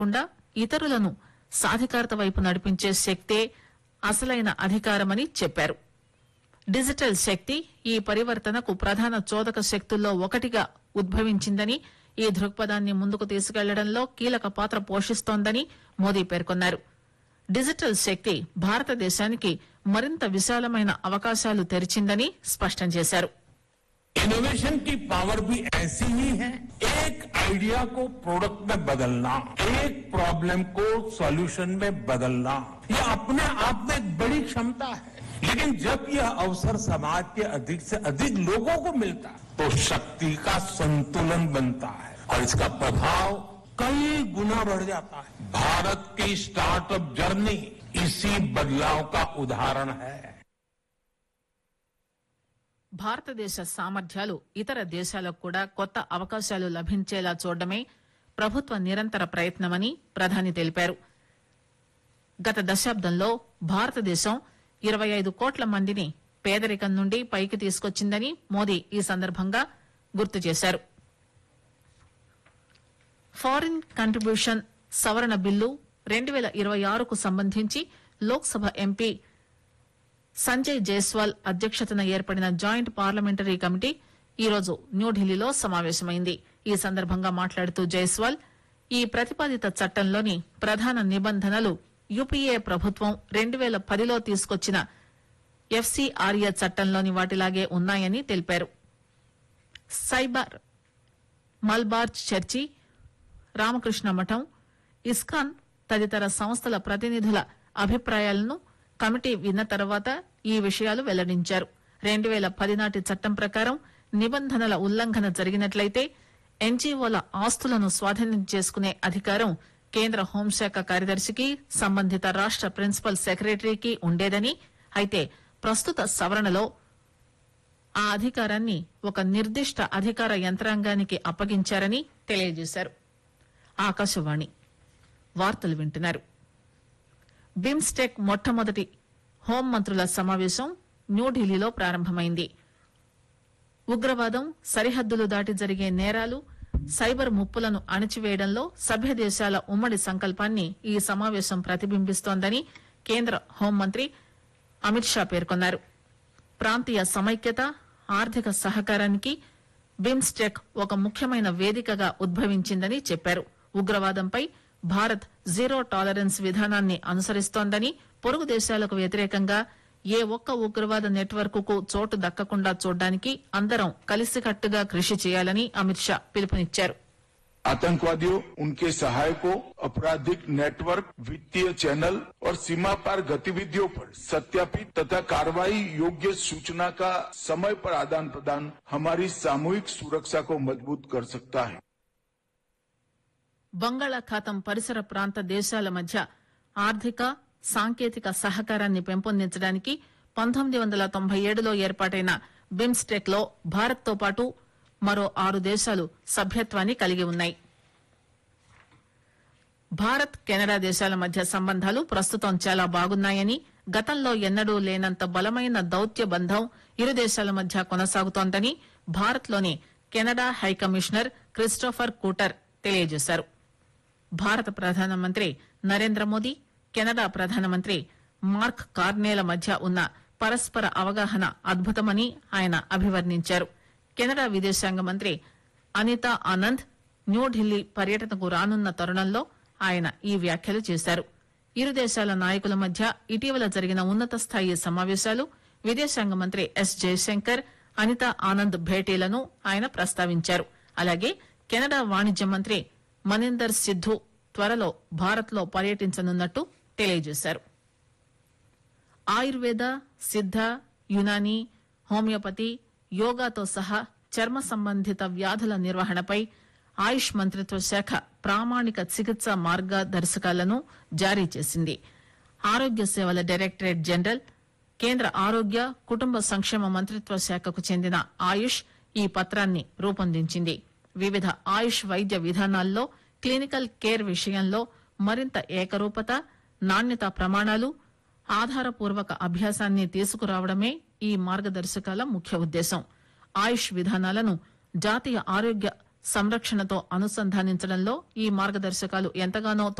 కాకుండా ఇతరులను సాధికారత వైపు నడిపించే శక్తే అసలైన అధికారమని చెప్పారు. డిజిటల్ శక్తి ఈ పరివర్తనకు ప్రధాన చోదక శక్తుల్లో ఒకటిగా ఉద్భవించిందని, ఈ దృక్పథాన్ని ముందుకు తీసుకెళ్లడంలో కీలక పాత్ర పోషిస్తోందని మోదీ పేర్కొన్నారు. డిజిటల్ శక్తి భారతదేశానికి మరింత విశాలమైన అవకాశాలు తెరిచిందని స్పష్టం చేశారు. इनोवेशन की पावर भी ऐसी ही है, एक आइडिया को प्रोडक्ट में बदलना, एक प्रॉब्लम को सॉल्यूशन में बदलना, यह अपने आप में एक बड़ी क्षमता है. लेकिन जब यह अवसर समाज के अधिक से अधिक लोगों को मिलता है तो शक्ति का संतुलन बनता है और इसका प्रभाव कई गुना बढ़ जाता है. भारत की स्टार्टअप जर्नी इसी बदलाव का उदाहरण है. భారతదేశ సామర్థ్యాలు ఇతర దేశాలకు కూడా కొత్త అవకాశాలు లభించేలా చూడడమే ప్రభుత్వ నిరంతర ప్రయత్నమని ప్రధాని తెలిపారు. గత దశాబ్దంలో భారతదేశం 25 కోట్ల మందిని పేదరికం నుండి పైకి తీసుకొచ్చిందని మోదీ ఈ సందర్భంగా గుర్తు చేశారు. ఫారిన్ కంట్రిబ్యూషన్ సవరణ బిల్లు 2026కు సంబంధించి లోక్సభ ఎంపీ సంజయ్ జైస్వాల్ అధ్యక్షతన ఏర్పడిన జాయింట్ పార్లమెంటరీ కమిటీ ఈరోజు న్యూఢిల్లీలో సమావేశమైంది. ఈ సందర్భంగా మాట్లాడుతూ జైస్వాల్ ఈ ప్రతిపాదిత చట్టంలోని ప్రధాన నిబంధనలు యూపీఏ ప్రభుత్వం 2010లో తీసుకొచ్చిన ఎఫ్సీఆర్ఏ చట్టంలోని వాటిలాగే ఉన్నాయని తెలిపారు. సైబర్, మల్బార్ చర్చి, రామకృష్ణ మఠం, ఇస్కాన్ తదితర సంస్థల ప్రతినిధుల అభిప్రాయాలను కమిటీ విన్న తర్వాత ఈ విషయాలు వెల్లడించారు. 2010 నాటి చట్టం ప్రకారం నిబంధనల ఉల్లంఘన జరిగినట్లయితే ఎన్జీఓల ఆస్తులను స్వాధీనం చేసుకునే అధికారం కేంద్ర హోంశాఖ కార్యదర్శికి, సంబంధిత రాష్ట ప్రిన్సిపల్ సెక్రటరీకి ఉండేదని, అయితే ప్రస్తుత సవరణలో ఆ అధికారాన్ని ఒక నిర్దిష్ట అధికార యంత్రాంగానికి అప్పగించారని తెలియజేశారు. ఆకాశవాణి వార్తలు వింటున్నారు. బిమ్స్టెక్ మొట్టమొదటి హోంమంత్రుల సమావేశం న్యూఢిల్లీలో ప్రారంభమైంది. ఉగ్రవాదం, సరిహద్దులు దాటి జరిగే నేరాలు, సైబర్ ముప్పులను అణిచివేయడంలో సభ్య దేశాల ఉమ్మడి సంకల్పాన్ని ఈ సమావేశం ప్రతిబింబిస్తోందని కేంద్ర హోంమంత్రి అమిత్ షా పేర్కొన్నారు. ప్రాంతీయ సమైక్యత, ఆర్థిక సహకారానికి బిమ్స్టెక్ ఒక ముఖ్యమైన వేదికగా ఉద్భవించిందని చెప్పారు. ఉగ్రవాదంపై భారత్ జీరో టాలరెన్స్ విధానాన్ని అనుసరిస్తోందని, పొరుగు దేశాలకు వ్యతిరేకంగా ఏ ఒక్క ఉగ్రవాద నెట్వర్క్ కు చోటు దక్కకుండా చూడడానికి అందరం కలిసికట్టుగా కృషి చేయాలని అమిత్ షా పిలుపునిచ్చారు. आतंकवादियों, उनके सहायकों, आपराधिक नेटवर्क, वित्तीय चैनल और सीमा पार गतिविधियों पर सत्यापित तथा कार्रवाई योग्य सूचना का समय पर आदान प्रदान हमारी सामूहिक सुरक्षा को मजबूत कर सकता है. బంగాళాఖాతం పరిసర ప్రాంత దేశాల మధ్య ఆర్థిక, సాంకేతిక సహకారాన్ని పెంపొందించడానికి 1997లో ఏర్పాటైన బిమ్స్టెక్ లో భారత్ తో పాటు మరో 6 దేశాలు సభ్యత్వాన్ని కలిగి ఉన్నాయి. భారత్, కెనడా దేశాల మధ్య సంబంధాలు ప్రస్తుతం చాలా బాగున్నాయని, గతంలో ఎన్నడూ లేనంత బలమైన దౌత్య బంధం ఇరు దేశాల మధ్య కొనసాగుతోందని భారత్లోని కెనడా హైకమిషనర్ క్రిస్టోఫర్ కూటర్ తెలియజేశారు. భారత ప్రధానమంత్రి నరేంద్ర మోదీ, కెనడా ప్రధానమంత్రి మార్క్ కార్నేల మధ్య ఉన్న పరస్పర అవగాహన అద్భుతమని ఆయన అభివర్ణించారు. కెనడా విదేశాంగ మంత్రి అనితా ఆనంద్ న్యూఢిల్లీ పర్యటనకు రానున్న తరుణంలో ఆయన ఈ వ్యాఖ్యలు చేశారు. ఇరు దేశాల నాయకుల మధ్య ఇటీవల జరిగిన ఉన్నత స్థాయి సమావేశాలు, విదేశాంగ మంత్రి ఎస్ జయశంకర్, అనితా ఆనంద్ భేటీలను ఆయన ప్రస్తావించారు. అలాగే కెనడా వాణిజ్య మంత్రి మనీందర్ సిద్ధు త్వరలో భారత్ లో పర్యటించనున్నట్టు తెలియజేశారు. ఆయుర్వేద, సిద్ధ, యునాని, హోమియోపతి, యోగాతో సహా చర్మ సంబంధిత వ్యాధుల నిర్వహణపై ఆయుష్ మంత్రిత్వ శాఖ ప్రామాణిక చికిత్సా మార్గదర్శకాలను జారీ చేసింది. ఆరోగ్య సేవల డైరెక్టరేట్ జనరల్, కేంద్ర ఆరోగ్య కుటుంబ సంక్షేమ మంత్రిత్వ శాఖకు చెందిన ఆయుష్ ఈ పత్రాన్ని రూపొందించింది. వివిధ ఆయుష్ వైద్య విధానాల్లో క్లినికల్ కేర్ విషయంలో మరింత ఏకరూపత, నాణ్యతా ప్రమాణాలు, ఆధారపూర్వక అభ్యాసాన్ని తీసుకురావడమే ఈ మార్గదర్శకాల ముఖ్య ఉద్దేశం. ఆయుష్ విధానాలను జాతీయ ఆరోగ్య సంరక్షణతో అనుసంధానించడంలో ఈ మార్గదర్శకాలు ఎంతగానో